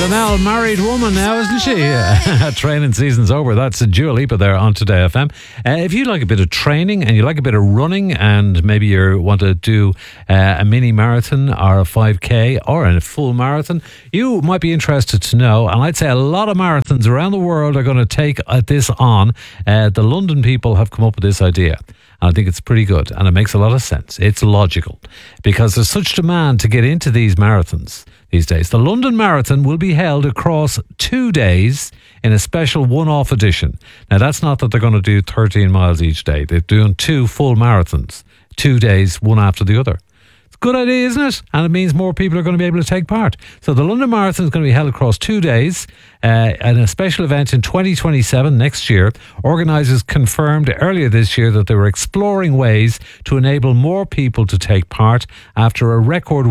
a now married woman now, isn't she? Training season's over. That's Dua Lipa there on Today FM. If you like a bit of training and you like a bit of running and maybe you want to do a mini marathon or a 5K or a full marathon, you might be interested to know, and I'd say a lot of marathons around the world are going to take this on. The London people have come up with this idea. I think it's pretty good and it makes a lot of sense. It's logical because there's such demand to get into these marathons these days. The London Marathon will be held across 2 days in a special one-off edition. Now, that's not that they're going to do 13 miles each day. They're doing 2 full marathons, 2 days, one after the other. Good idea, isn't it? And it means more people are going to be able to take part. So the London Marathon is going to be held across 2 days and a special event in 2027 next year. Organisers confirmed earlier this year that they were exploring ways to enable more people to take part after a record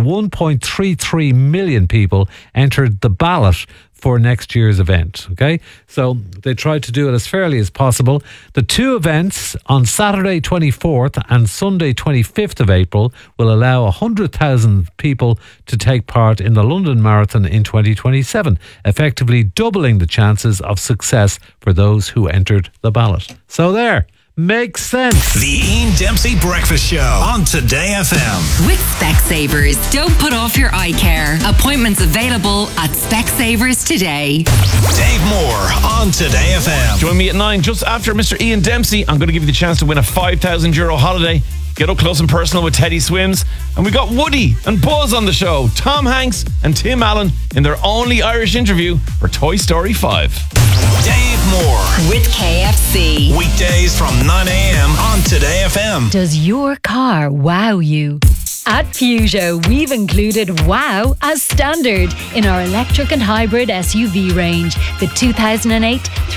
1.33 million people entered the ballot for next year's event. Okay, so they tried to do it as fairly as possible. The 2 events on Saturday 24th and Sunday 25th of April will allow 100,000 people to take part in the London Marathon in 2027, effectively doubling the chances of success for those who entered the ballot. So there. Makes sense. The Ian Dempsey Breakfast Show on Today FM. With Specsavers, don't put off your eye care. Appointments available at Specsavers today. Dave Moore on Today FM. Join me at 9 just after Mr. Ian Dempsey. I'm going to give you the chance to win a €5,000 holiday. Get up close and personal with Teddy Swims. And we got Woody and Buzz on the show. Tom Hanks and Tim Allen in their only Irish interview for Toy Story 5. Dave Moore with KFC. Weekdays from 9 a.m. on Today FM. Does your car wow you? At Peugeot, we've included wow as standard in our electric and hybrid SUV range. The 2008,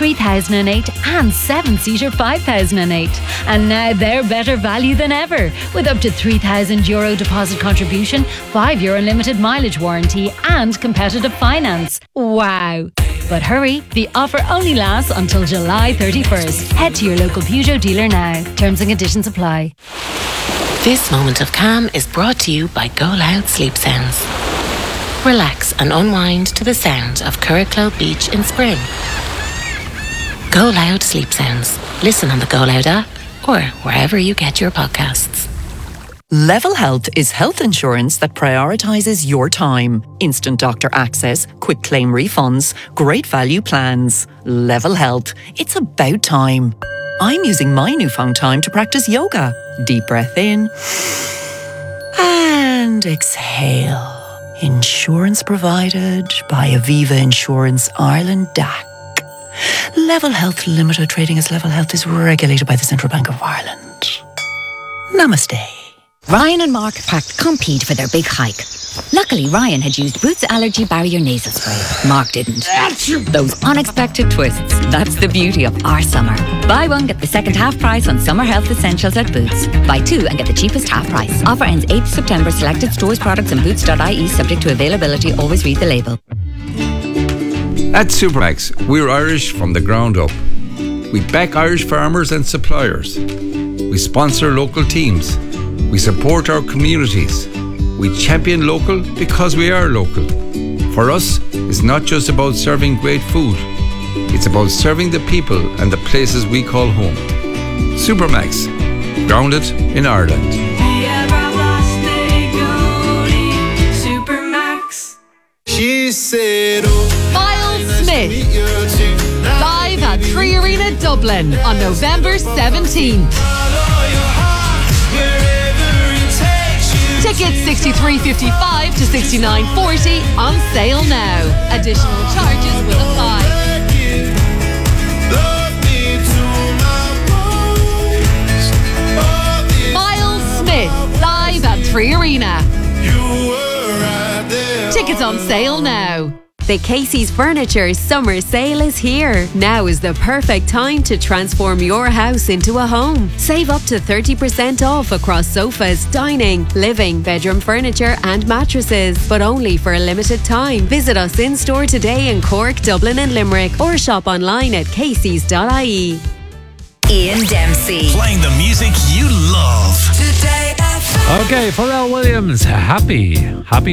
3008 and 7-seater 5008. And now they're better value than ever with up to €3,000 deposit contribution, 5-year unlimited mileage warranty and competitive finance. Wow. But hurry, the offer only lasts until July 31st. Head to your local Peugeot dealer now. Terms and conditions apply. This moment of calm is brought to you by Go Loud Sleep Sounds. Relax and unwind to the sound of Curracloe Beach in spring. Go Loud Sleep Sounds. Listen on the Go Loud app or wherever you get your podcasts. Level Health is health insurance that prioritises your time. Instant doctor access, quick claim refunds, great value plans. Level Health. It's about time. I'm using my newfound time to practice yoga. Deep breath in and exhale. Insurance provided by Aviva Insurance Ireland DAC. Level Health Limited, trading as Level Health, is regulated by the Central Bank of Ireland. Namaste. Ryan and Mark packed Compete for their big hike. Luckily, Ryan had used Boots Allergy Barrier Nasal Spray. Mark didn't. Those unexpected twists. That's the beauty of our summer. Buy one, get the second half price on summer health essentials at Boots. Buy 2 and get the cheapest half price. Offer ends 8th September. Selected stores, products and boots.ie subject to availability. Always read the label. At Supermax, we're Irish from the ground up. We back Irish farmers and suppliers. We sponsor local teams. We support our communities. We champion local because we are local. For us, it's not just about serving great food. It's about serving the people and the places we call home. Supermax, grounded in Ireland. She said, Miles Smith, live at 3 Arena Dublin on November 17th. Tickets $63.55 to $69.40 on sale now. Additional charges will apply. Miles Smith, live at 3 Arena. Tickets on sale now. The Casey's Furniture Summer Sale is here. Now is the perfect time to transform your house into a home. Save up to 30% off across sofas, dining, living, bedroom furniture and mattresses, but only for a limited time. Visit us in store today in Cork, Dublin and Limerick or shop online at caseys.ie. Ian Dempsey. Playing the music you love. Okay, Pharrell Williams, happy